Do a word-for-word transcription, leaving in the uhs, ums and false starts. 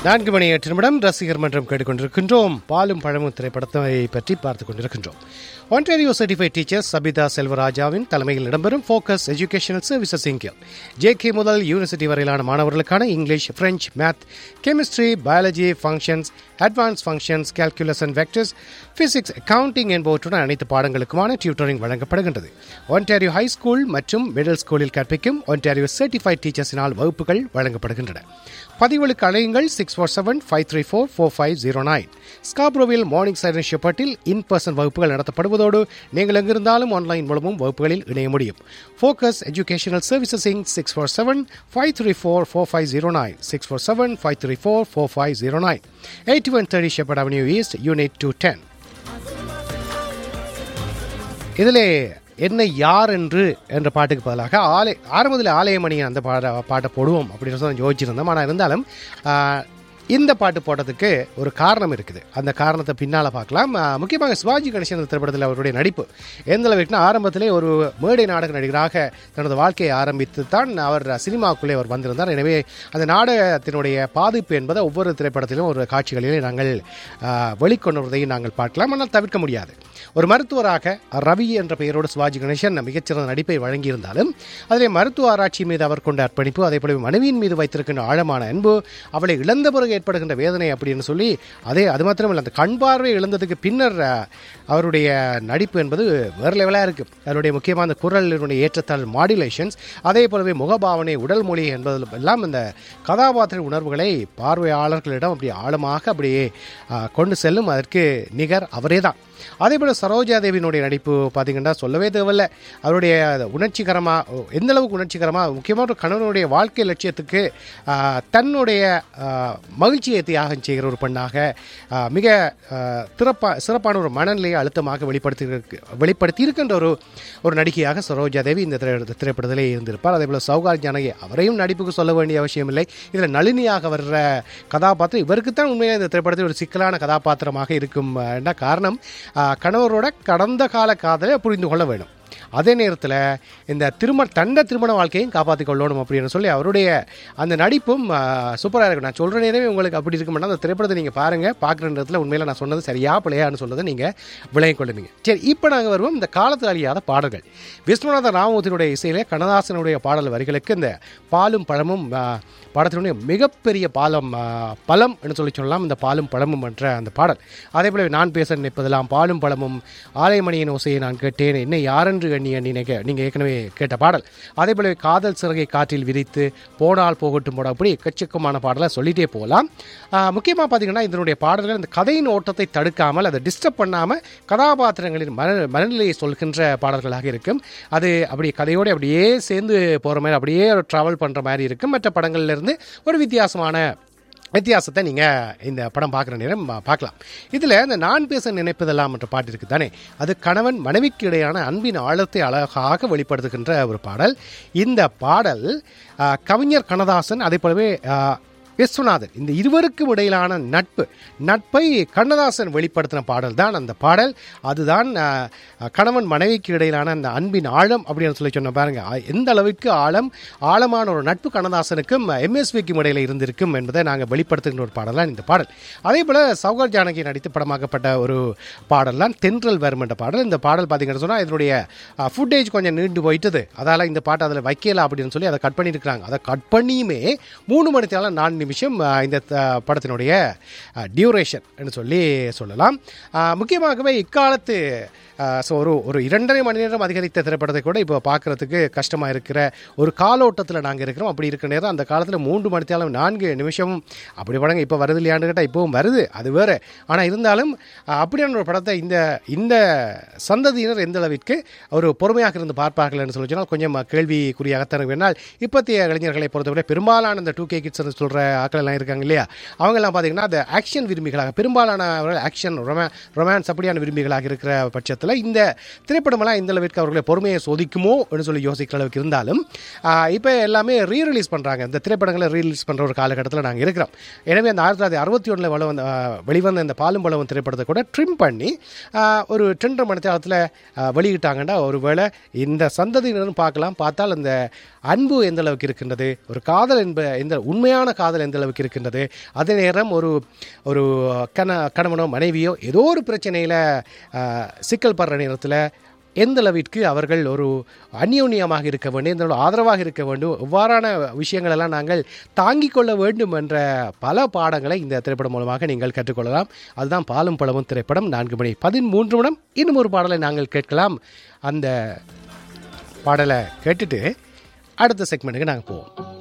நான்கு மணி எட்டு நிமிடம் ரசிகர் மன்றம் கேட்டுக்கொண்டிருக்கின்றோம். பாலும் பழமும் திரைப்படத்தை பற்றி பார்த்துக் கொண்டிருக்கின்றோம். ஒன்டாரியோ சர்டிஃபைட் டீச்சர்ஸ் சபிதா செல்வராஜாவின் தலைமையில் இடம்பெறும் ஃபோக்கஸ் எஜுகேஷனல் சர்வீசஸ் இங்கில் ஜேகே முதல் யூனிவர்சிட்டி வரையிலான மாணவர்களுக்கான English, French, math, chemistry, biology, functions, advance functions, calculus and vectors, physics, accounting என்பவற்றுடன் அனைத்து பாடங்களுக்குமான டியூட்டரிங் வழங்கப்படுகின்றது. ஒன்டாரியோ ஹை ஸ்கூல் மற்றும் மிடில் ஸ்கூலில் கற்பிக்கும் ஒன்டாரியோ சர்டிஃபைட் டீச்சர்ஸினால் வகுப்புகள் வழங்கப்படுகின்றன. பதிவுகளுக்கு அழையுங்கள் six four seven five three four four five zero nine. ஸ்காப்ரோவில் morning siren ஷெப்பர்ட்டில் in person வகுப்புகள் நடத்தப்படுவதோடு நீங்கள் எங்கிருந்தாலும் ஆன்லைன் மூலமும் வகுப்புகளில் இணைய முடியும். Focus educational services ink six four seven five three four four five zero nine six four seven five three four four five zero nine eighty one thirty shepherd avenue east unit two ten. இதிலே என்ன யார் என்று என்ற பாட்டுக்கு பதிலாக ஆலை ஆரம்பத்தில் ஆலயமணி அந்த பாட பாட்டை போடுவோம் அப்படின்னு சொல்லி யோசிச்சிருந்தோம். ஆனால் இருந்தாலும் இந்த பாட்டு போட்டதுக்கு ஒரு காரணம் இருக்குது. அந்த காரணத்தை பின்னால் பார்க்கலாம். முக்கியமாக சிவாஜி கணேசன் இந்த திரைப்படத்தில் அவருடைய நடிப்பு எந்த அளவுக்குன்னா, ஆரம்பத்திலே ஒரு மேடை நாடக நடிகராக தனது வாழ்க்கையை ஆரம்பித்து தான் அவர் சினிமாவுக்குள்ளே அவர் வந்திருந்தார். எனவே அந்த நாடகத்தினுடைய பாதிப்பு என்பதை ஒவ்வொரு திரைப்படத்திலும் ஒரு காட்சிகளிலே நாங்கள் வெளிக்கொண்டுவதையும் நாங்கள் பார்க்கலாம். ஆனால் தவிர்க்க முடியாது. ஒரு மருத்துவராக ரவி என்ற பெயரோடு சிவாஜி கணேசன் மிகச்சிறந்த நடிப்பை வழங்கியிருந்தாலும் அதிலே மருத்துவ ஆராய்ச்சி மீது அவர் கொண்ட அர்ப்பணிப்பு, அதே போல மனைவியின் மீது வைத்திருக்கின்ற ஆழமான அன்பு, அவளை இழந்த பிறகு ஏற்படுகின்ற வேதனை அப்படின்னு சொல்லி, அதே அது மாத்திரமல்ல, அந்த கண் பார்வை இழந்ததுக்கு பின்னர் அவருடைய நடிப்பு என்பது வேறு லெவலாக இருக்குது. அவருடைய முக்கியமான அந்த குரலினுடைய ஏற்றத்தாழ் மாடுலேஷன்ஸ், அதே போலவே முகபாவனை, உடல் மொழி என்பது எல்லாம் இந்த கதாபாத்திர உணர்வுகளை பார்வையாளர்களிடம் அப்படி ஆழமாக அப்படியே கொண்டு செல்லும். அதற்கு நிகர் அவரே தான். அதே போல் சரோஜா தேவியினுடைய நடிப்பு பார்த்தீங்கன்னா சொல்லவே தேவையில்லை. அவருடைய உணர்ச்சிகரமாக, எந்த அளவுக்கு உணர்ச்சிகரமாக, முக்கியமாக ஒரு கணவனுடைய வாழ்க்கை லட்சியத்துக்கு தன்னுடைய மகிழ்ச்சியை தியாகம் செய்கிற ஒரு பெண்ணாக மிக சிறப்பா சிறப்பான ஒரு மனநிலையை அழுத்தமாக வெளிப்படுத்தி வெளிப்படுத்தி இருக்கின்ற ஒரு ஒரு நடிகையாக சரோஜா தேவி இந்த திரைப்படத்திலே இருந்திருப்பார். அதே போல் சௌகார் ஜானகி, அவரையும் நடிப்புக்கு சொல்ல வேண்டிய அவசியம் இல்லை. இதில் நளினியாக வர்ற கதாபாத்திரம் இவருக்குத்தான் உண்மையாக இந்த திரைப்படத்தில் ஒரு சிக்கலான கதாபாத்திரமாக இருக்கும். என்ன காரணம், கணவரோட கடந்த கால காதலை புரிந்து கொள்ள வேணும். அதே நேரத்தில் இந்த திருமண தண்ட திருமண வாழ்க்கையும் காப்பாற்றிக் கொள்ளணும் அப்படின்னு சொல்லி அவருடைய அந்த நடிப்பும் சூப்பராக இருக்கும். நான் சொல்கிற நேரமே உங்களுக்கு அப்படி இருக்க மாட்டேன். அந்த திரைப்படத்தை நீங்கள் பாருங்கள். பார்க்குற நேரத்தில் உண்மையில் நான் சொன்னது சரியா பிள்ளையான்னு சொல்லுறதை நீங்கள் விளங்கிக் கொள்ளுவீங்க. சரி, இப்போ நாங்கள் வருவோம் இந்த காலத்தில் அழியாத பாடல்கள். விஸ்வநாத ராமமூர்த்தியுடைய இசையிலே கண்ணதாசனுடைய பாடல் வரிகளுக்கு இந்த பாலும் பழமும் பாடத்தினுடைய மிகப்பெரிய பாலம் பழம் என்று சொல்லி சொல்லலாம். இந்த பாலும் பழமும் என்ற அந்த பாடல். அதே போல நான் பேச நினைப்பதெல்லாம் பாலும் பழமும், ஆலயமணியின் ஓசையை நான் கேட்டேன், என்ன யாரென்று எண்ணி எண்ணினேக நீங்கள் ஏற்கனவே கேட்ட பாடல். அதே போல காதல் சிறகை காற்றில் விரித்து, போனால் போகட்டும் போட, அப்படி எக்கச்சக்கமான பாடலை சொல்லிகிட்டே போகலாம். முக்கியமாக பார்த்தீங்கன்னா இதனுடைய பாடல்கள் இந்த கதையின் ஓட்டத்தை தடுக்காமல், அதை டிஸ்டர்ப் பண்ணாமல் கதாபாத்திரங்களின் மன மனநிலையை சொல்கின்ற பாடல்களாக இருக்கும். அது அப்படி கதையோடு அப்படியே சேர்ந்து போகிற மாதிரி, அப்படியே ட்ராவல் பண்ணுற மாதிரி இருக்கும். மற்ற படங்கள்லேருந்து ஒரு வித்தியாசமான வித்தியாசத்தை நீங்கள் இந்த படம் பார்க்குற நேரம் பார்க்கலாம். இதில் இந்த நான் பேச நினைப்பதெல்லாம் என்ற பாட்டு இருக்குது தானே, அது கணவன் மனைவிக்கு இடையான அன்பின் ஆழத்தை அழகாக வெளிப்படுத்துகின்ற ஒரு பாடல். இந்த பாடல் கவிஞர் கண்ணதாசன், அதே போலவே விஸ்வநாதன், இந்த இருவருக்கும் இடையிலான நட்பு நட்பை கண்ணதாசன் வெளிப்படுத்தின பாடல் தான் அந்த பாடல். அதுதான் கணவன் மனைவிக்கு இடையிலான அந்த அன்பின் ஆழம் அப்படின்னு சொல்லி சொன்ன பாருங்க. எந்த அளவுக்கு ஆழம் ஆழமான ஒரு நட்பு கண்ணதாசனுக்கும் எம்எஸ்விக்கும் இடையில இருந்திருக்கும் என்பதை நாங்கள் வெளிப்படுத்துகின்ற ஒரு பாடல் தான் இந்த பாடல். அதே போல் சௌகார் ஜானகி நடித்து படமாக்கப்பட்ட ஒரு பாடல் தான் தென்றல் வரும் என்ற பாடல். இந்த பாடல் பார்த்தீங்கன்னு சொன்னால் இதனுடைய ஃபுட்டேஜ் கொஞ்சம் நீண்டு போயிட்டது, அதால் இந்த பாட்டு அதில் வைக்கல அப்படின்னு சொல்லி அதை கட் பண்ணியிருக்கிறாங்க. அதை கட் பண்ணியுமே மூணு மணி நேரம் நான்கு நிமிஷம் இந்த படத்தினுடைய டியூரேஷன் என்று சொல்லி சொல்லலாம். முக்கியமாகவே இக்காலத்து ஸோ ஒரு ஒரு இரண்டரை மணி நேரம் அதிகரித்த திரைப்படத்தை கூட இப்போ பார்க்குறதுக்கு கஷ்டமாக இருக்கிற ஒரு காலோட்டத்தில் நாங்கள் இருக்கிறோம். அப்படி இருக்கிற நேரம் அந்த காலத்தில் மூன்று மணி நேரம் நான்கு நிமிஷம் அப்படி படங்க இப்போ வருது இல்லையான்னு கேட்டால் இப்போவும் வருது, அது வேறு. ஆனால் இருந்தாலும் அப்படியான ஒரு படத்தை இந்த இந்த சந்ததியினர் எந்த அளவிற்கு ஒரு பொறுமையாக இருந்து பார்ப்பார்கள் என்று சொல்லி சொன்னால் கொஞ்சம் கேள்விக்குறியாகத்தான். வேணால் இப்போத்தைய இளைஞர்களை பொறுத்தவரை பெரும்பாலான இந்த டூ கே கிட்ஸ் சொல்கிற ஆக்கள் எல்லாம் இருக்காங்க இல்லையா, அவங்கெல்லாம் பார்த்தீங்கன்னா அந்த ஆக்ஷன் விரும்பிகளாக, பெரும்பாலானவர்கள் ஆக்ஷன் ரொமா ரொமான்ஸ் அப்படியான விரும்பிகளாக இருக்கிற பட்சத்தில் காலகட்டத்தில் இந்த திரைப்படமெல்லாம் இந்த அளவிற்கு அவர்களை பொறுமையை சோதிக்குமோ என்று சொல்லி யோசிக்கிற அளவுக்கு இருந்தாலும் இப்போ எல்லாமே ரீ ரிலீஸ் பண்ணுறாங்க. இந்த திரைப்படங்களை ரீ ரிலீஸ் பண்ணுற ஒரு காலகட்டத்தில் நாங்கள் இருக்கிறோம். எனவே அந்த ஆயிரத்தி தொள்ளாயிரத்தி அறுபத்தி ஒன்றில் வள வந்த வெளிவந்த இந்த பாலும் பழமும் திரைப்படத்தை கூட ட்ரிம் பண்ணி ஒரு ரெண்டரை மணி நேரத்தில் வெளியிட்டாங்கன்னா ஒருவேளை இந்த சந்ததியினரும் பார்க்கலாம். பார்த்தால் அந்த அன்பு எந்த அளவுக்கு இருக்கின்றது, ஒரு காதல் என்ப எந்த உண்மையான காதல் எந்த அளவுக்கு இருக்கின்றது, அதே நேரம் ஒரு ஒரு கண கணவனோ மனைவியோ ஏதோ ஒரு பிரச்சனையில் சிக்கல் படுற நேரத்தில் எந்த அளவிற்கு அவர்கள் ஒரு அந்யோன்யமாக இருக்க வேண்டும், எந்த ஆதரவாக இருக்க வேண்டும், இவ்வாறான விஷயங்களெல்லாம் நாங்கள் தாங்கிக் கொள்ள வேண்டும் என்ற பல பாடங்களை இந்த திரைப்படம் மூலமாக நீங்கள் கற்றுக்கொள்ளலாம். அதுதான் பாலும் பழமும் திரைப்படம். நான்கு மணி பதிமூன்று நிமிடம் இன்னும் ஒரு பாடலை நாங்கள் கேட்கலாம். அந்த பாடலை கேட்டுட்டு அடுத்த செக்மெண்ட்டுக்கு நாங்கள் போவோம்.